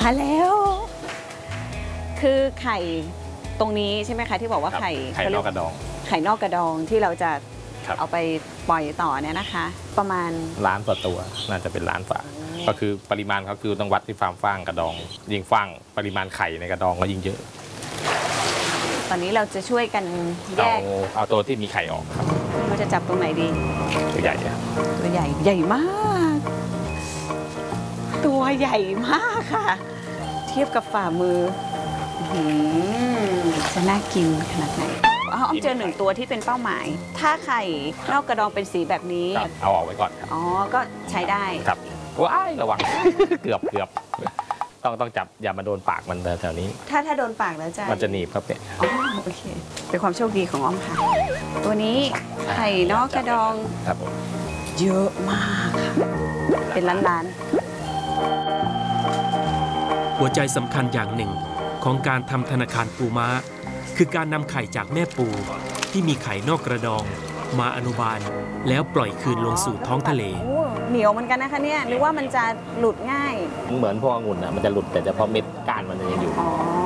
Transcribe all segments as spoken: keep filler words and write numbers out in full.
มาแล้ว คือไข่ตรงนี้ใช่ไหมคะที่บอกว่าไข่ไข่นอกกระดองไข่นอกกระดองที่เราจะเอาไปปล่อยต่อเนี่ยนะคะ ประมาณล้านต่อตัวน่าจะเป็นล้านฝาก็คือปริมาณเขาคือต้องวัดที่ฟาร์มฟางกระดองยิ่งฟางปริมาณไข่ในกระดองก็ยิ่งเยอะตอนนี้เราจะช่วยกันแยกเอาตัวที่มีไข่ออกครับเราจะจับตรงไหนดีตัวใหญ่ตัวใหญ่ใหญ่มาก ตัวใหญ่มากค่ะ เทียบกับฝ่ามือจะน่ากินขนาดไหนอ้อมเจอหนึ่งตัวที่เป็นเป้าหมายถ้าไข่นอกกระดองเป็นสีแบบนี้เอาออกไว้ก่อนครับอ๋อก็ใช้ได้ครับว้ายระวัง เกือบเกือบต้องต้องจับอย่ามาโดนปากมันแถวนี้ถ้าถ้าโดนปากแล้วจะมันจะหนีบครับเนี่ยอ๋อโอเคเป็นความโชคดีของอ้อมค่ะตัวนี้ไข่นอกกระดองครับเยอะมากค่ะเป็นล้านๆหัวใจสำคัญอย่างหนึ่งของการทำธนาคารปูม้าคือการนำไข่จากแม่ปูที่มีไข่นอกกระดองมาอนุบาลแล้วปล่อยคืนลงสู่ท้องทะเลเหนียวเหมือนกันนะคะเนี่ยหรือว่ามันจะหลุดง่ายเหมือนพวกองุ่นนะมันจะหลุดแต่เฉพาะเม็ดก้านมันยังอยู่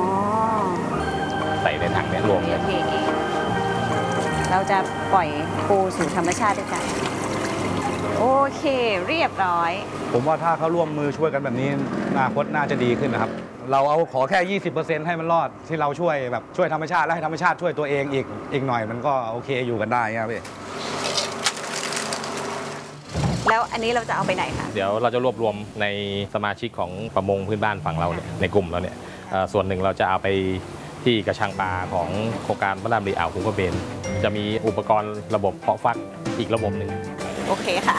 ใส่ในถังนี้รวมกันเราจะปล่อยปูสู่ธรรมชาติด้วยกันโอเคเรียบร้อยผมว่าถ้าเขาร่วมมือช่วยกันแบบนี้อนาคตน่าจะดีขึ้นนะครับเราเอาขอแค่ ยี่สิบเปอร์เซ็นต์ ให้มันรอดที่เราช่วยแบบช่วยธรรมชาติและให้ธรรมชาติช่วยตัวเองอีกอีกหน่อยมันก็โอเคอยู่กันได้ครับพี่แล้วอันนี้เราจะเอาไปไหนคะเดี๋ยวเราจะรวบรวมในสมาชิกของประมงพื้นบ้านฝั่งเราเนี่ยในกลุ่มเราเนี่ยส่วนหนึ่งเราจะเอาไปที่กระชังปลาของโครงการพระรามรีอ่าวคุ้งกระเบนจะมีอุปกรณ์ระบบเพาะฟักอีกระบบหนึ่งโอเคค่ะ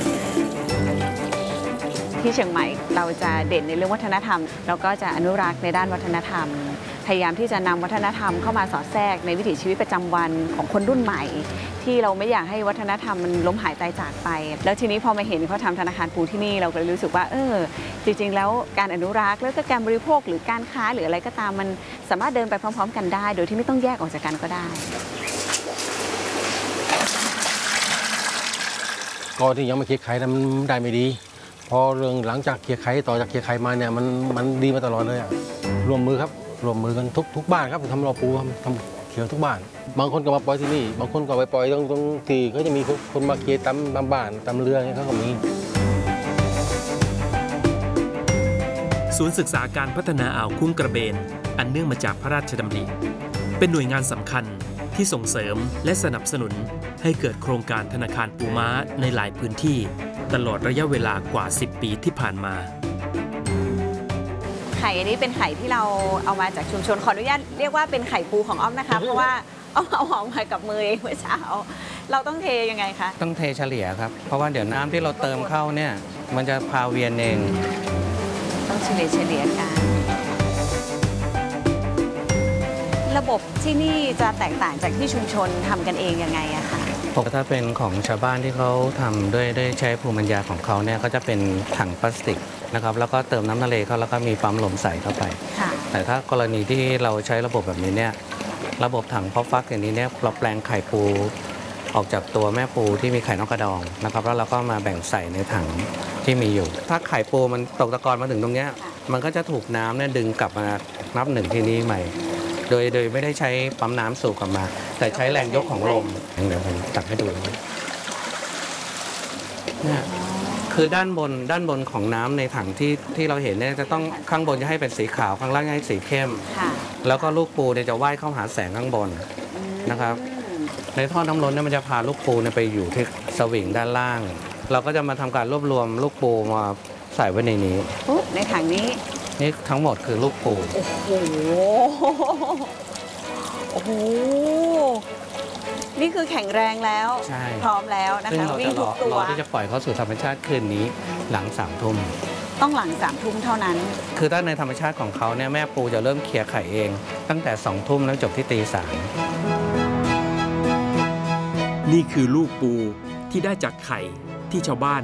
ที่เชียงใหม่เราจะเด่นในเรื่องวัฒนธรรมแล้วก็จะอนุรักษ์ในด้านวัฒนธรรมพยายามที่จะนำวัฒนธรรมเข้ามาสอดแทรกในวิถีชีวิตประจำวันของคนรุ่นใหม่ที่เราไม่อยากให้วัฒนธรรมมันล้มหายตายจากไปแล้วทีนี้พอมาเห็นเขาทำธนาคารปูที่นี่เราก็เลยรู้สึกว่าเออจริงๆแล้วการอนุรักษ์แล้วก็การบริโภคหรือการค้าหรืออะไรก็ตามมันสามารถเดินไปพร้อมๆกันได้โดยที่ไม่ต้องแยกออกจากกันก็ได้ก็ที่ยังไม่เคลียร์ไข่นั้นมันได้ไม่ดีพอเรื่องหลังจากเคลียร์ไข่ต่อจากเคลียร์ไข่มาเนี่ยมันมันดีมาตลอดเลยอ่ะรวมมือครับรวมมือกันทุกทุกบ้านครับทำรอปูทำเขียวทุกบ้านบางคนก็มาปล่อยที่นี่บางคนก็ไปปล่อยตรงตรงที่เขาจะมีคนมาเคลียร์ตามตามบ้านตามเรือเนี่ยเขาก็มีศูนย์ศึกษาการพัฒนาอ่าวคุ้งกระเบนอันเนื่องมาจากพระราชดำริเป็นหน่วยงานสำคัญที่ส่งเสริมและสนับสนุนให้เกิดโครงการธนาคารปูม้าในหลายพื้นที่ตลอดระยะเวลากว่าสิบปีที่ผ่านมาไข่อันนี้เป็นไข่ที่เราเอามาจากชุมชนขออนุญาตเรียกว่าเป็นไข่ปูของอ้อมนะคะเพราะว่าอ้อมเอาออกมากับมือเองเมื่อเช้าเราต้องเทยังไงคะต้องเทเฉลี่ยครับเพราะว่าเดี๋ยวน้ำที่เราเติมเข้าเนี่ยมันจะพาเวียนเองต้องเฉลี่ยเฉลี่ยกันระบบที่นี่จะแตกต่างจากที่ชุมชนทำกันเองยังไงอะคะถ้าเป็นของชาวบ้านที่เขาทำด้วยด้วยใช้ภูมิปัญญาของเขาเนี่ยก็จะเป็นถังพลาสติกนะครับแล้วก็เติมน้ำทะเลเข้าแล้วก็มีปั๊มลมใส่เข้าไปแต่ถ้ากรณีที่เราใช้ระบบแบบนี้เนี่ยระบบถังเพาะฟักอย่างนี้เนี่ยเราแปลงไข่ปูออกจากตัวแม่ปูที่มีไข่นอกกระดองนะครับแล้วเราก็มาแบ่งใส่ในถังที่มีอยู่ถ้าไข่ปูมันตกตะกอนมาถึงตรงนี้มันก็จะถูกน้ำเนี่ยดึงกลับมานับหนึ่งที่นี้ใหม่โดยโดยไม่ได้ใช้ปั๊มน้ำสูบกลับมาแต่ใช้แรงยกของลมเดี๋ยวผมตักให้ดูเนี่ยคือด้านบนด้านบนของน้ำในถังที่ที่เราเห็นเนี่ยจะต้องข้างบนจะให้เป็นสีขาวข้างล่างให้สีเข้มแล้วก็ลูกปูเนี่ยจะว่ายเข้าหาแสงข้างบนนะครับในท่อน้ำล้นเนี่ยมันจะพาลูกปูเนี่ยไปอยู่ที่สวิงด้านล่างเราก็จะมาทำการรวบรวมลูกปูมาใส่ไว้ในนี้ในถังนี้นี่ทั้งหมดคือลูกปูโอ้โหโอ้โหนี่คือแข็งแรงแล้วพร้อมแล้วนะคะวิ่งทุกตัวรอที่จะปล่อยเขาสู่ธรรมชาติคืนนี้หลังสามทุ่มต้องหลังสามทุ่มเท่านั้นคือถ้าในธรรมชาติของเขาเนี่ยแม่ปูจะเริ่มเคลียร์ไข่เองตั้งแต่สองทุ่มแล้วจบที่ตีสามนี่คือลูกปูที่ได้จากไข่ที่ชาวบ้าน